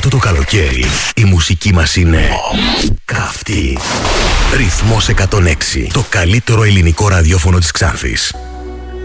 Αυτό το καλοκαίρι η μουσική μας είναι καυτή. Ρυθμός 106. Το καλύτερο ελληνικό ραδιόφωνο της Ξάνθης.